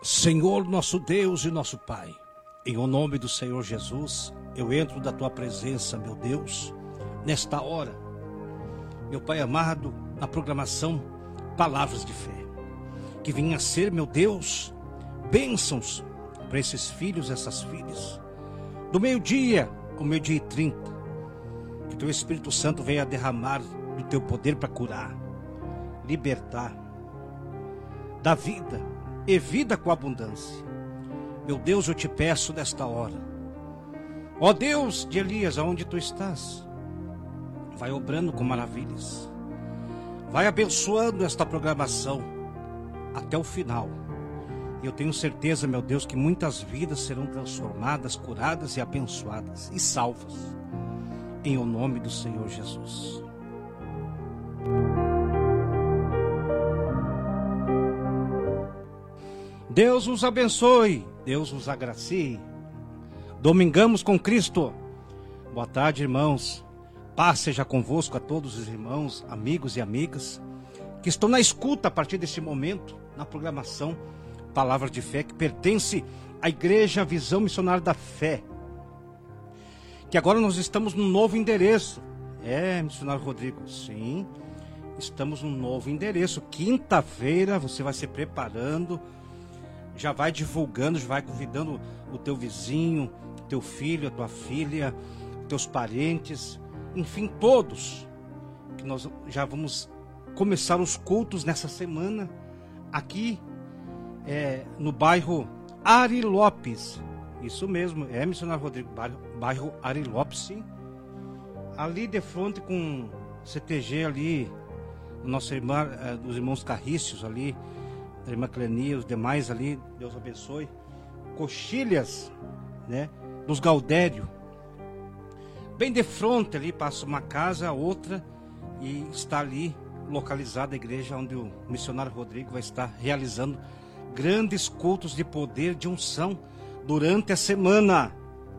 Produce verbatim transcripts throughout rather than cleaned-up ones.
Senhor, nosso Deus e nosso Pai, em o nome do Senhor Jesus, eu entro da Tua presença, meu Deus, nesta hora, meu Pai amado, na programação Palavras de Fé, que venha a ser, meu Deus, bênçãos para esses filhos e essas filhas, do meio-dia ao meio-dia e trinta, que Teu Espírito Santo venha derramar do Teu poder para curar, libertar, dar vida, e vida com abundância. Meu Deus, eu te peço nesta hora, ó Deus de Elias, aonde tu estás, vai obrando com maravilhas, vai abençoando esta programação até o final. Eu tenho certeza, meu Deus, que muitas vidas serão transformadas, curadas e abençoadas e salvas, em o nome do Senhor Jesus. Deus os abençoe, Deus os agracie. Domingamos com Cristo. Boa tarde, irmãos. Paz seja convosco a todos os irmãos, amigos e amigas que estão na escuta a partir deste momento, na programação Palavras de Fé, que pertence à Igreja Visão Missionária da Fé. Que agora nós estamos num novo endereço. É, missionário Rodrigo, sim. Estamos num novo endereço. Quinta-feira você vai se preparando, já vai divulgando, já vai convidando o teu vizinho, teu filho, a tua filha, teus parentes, enfim, todos, que nós já vamos começar os cultos nessa semana, aqui é, no bairro Ari Lopes, isso mesmo, é missionário Rodrigo, bairro, bairro Ari Lopes, sim, ali de frente com C T G ali, nossa irmã, é, dos irmãos Carrícios ali, a irmã Clenia, os demais ali, Deus abençoe. Coxilhas, né, dos Gaudério. Bem de frente ali, passa uma casa, outra, e está ali localizada a igreja onde o missionário Rodrigo vai estar realizando grandes cultos de poder, de unção, durante a semana.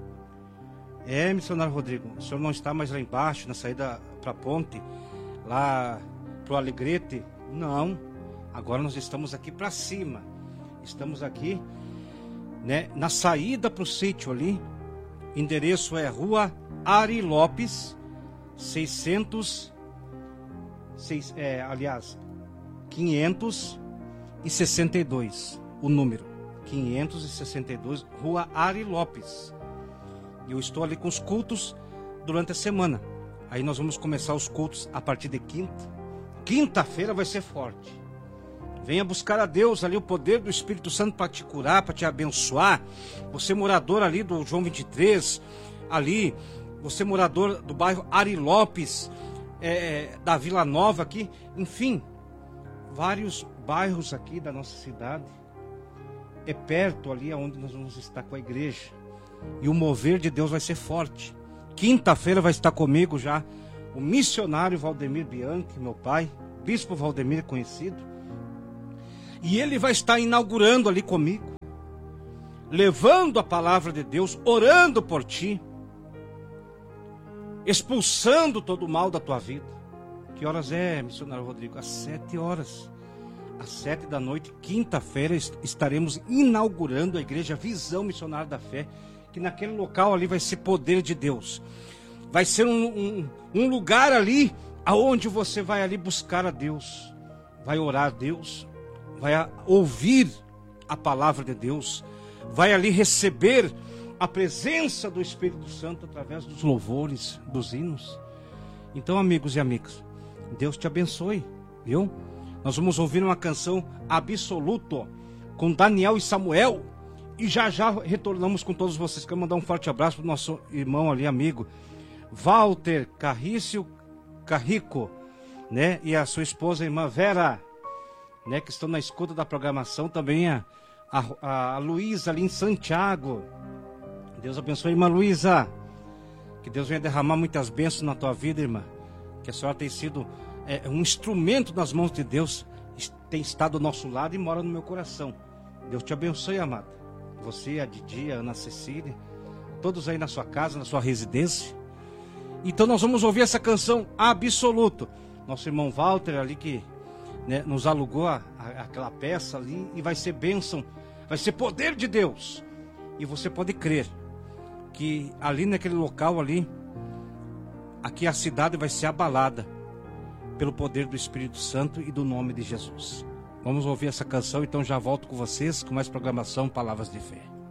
É, missionário Rodrigo, o senhor não está mais lá embaixo, na saída para a ponte, lá para o Alegrete? Não. Agora nós estamos aqui para cima. Estamos aqui, né, na saída para o sítio ali. Endereço é Rua Ari Lopes, seiscentos, seis, é, aliás, quinhentos e sessenta e dois. O número quinhentos e sessenta e dois, Rua Ari Lopes. E eu estou ali com os cultos durante a semana. Aí nós vamos começar os cultos a partir de quinta. Quinta-feira vai ser forte. Venha buscar a Deus ali, o poder do Espírito Santo para te curar, para te abençoar. Você morador ali do João vinte e três, ali, você morador do bairro Ari Lopes, é, da Vila Nova aqui, enfim, vários bairros aqui da nossa cidade. É perto ali onde nós vamos estar com a igreja. E o mover de Deus vai ser forte. Quinta-feira vai estar comigo já o missionário Valdemir Bianchi, meu pai, bispo Valdemir conhecido. E ele vai estar inaugurando ali comigo, levando a palavra de Deus, orando por ti, expulsando todo o mal da tua vida. Que horas é, missionário Rodrigo? Às sete horas. Às sete da noite, quinta-feira, estaremos inaugurando a Igreja Visão Missionária da Fé, que naquele local ali vai ser poder de Deus. Vai ser um, um, um lugar ali, aonde você vai ali buscar a Deus, vai orar a Deus, vai ouvir a palavra de Deus, vai ali receber a presença do Espírito Santo através dos louvores, dos hinos. Então, amigos e amigas, Deus te abençoe, viu? Nós vamos ouvir uma canção Absoluto com Daniel e Samuel, e já já retornamos com todos vocês. Quero mandar um forte abraço para o nosso irmão ali, amigo Walter Carrício Carrico, né? E a sua esposa, a irmã Vera, né, que estão na escuta da programação, também a, a, a Luísa ali em Santiago. Deus abençoe, irmã Luísa, que Deus venha derramar muitas bênçãos na tua vida, irmã, que a senhora tem sido é, um instrumento nas mãos de Deus, tem estado ao nosso lado e mora no meu coração. Deus te abençoe, amada, você, a Didi, a Ana Cecília, todos aí na sua casa, na sua residência. Então nós vamos ouvir essa canção Absoluto. Nosso irmão Walter ali que, né, nos alugou a, a, aquela peça ali, e vai ser bênção vai ser poder de Deus. E você pode crer que ali naquele local ali, aqui a cidade vai ser abalada pelo poder do Espírito Santo e do nome de Jesus. Vamos ouvir essa canção, então já volto com vocês com mais programação Palavras de Fé.